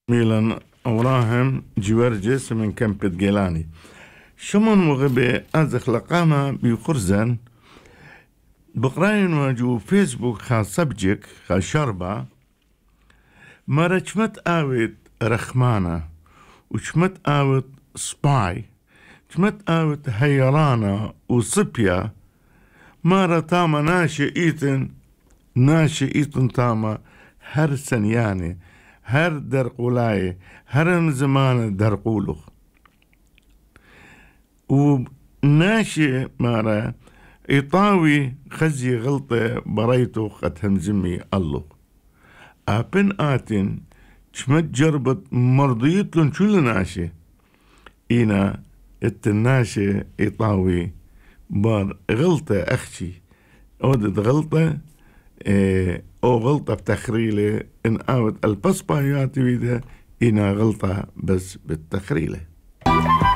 ميلان أوراهم جوارجس من كمبت جيلاني شمون مغبي أزخ لقامة بيقرزن بقراين واجو فيسبوك خاص سبجك خا شربة مرة شمت آوت رخمانة وشمت آوت سباي شمت آوت هيرانة وصبية مرة تاما ناشي إيتن تاما هر سنياني هر درقولاي هر زمان درقولو وناشي مارا إطاوي خزي غلطة بريتو قد همزمي الله أبن آتن شمت جربت مرضيت لن شو ناشي إينا التناشي إطاوي بار غلطة أخشي أودت غلطة أو غلطة بتخريلة إن أود البصبايات ويدا إنا غلطة بس بالتخريلة.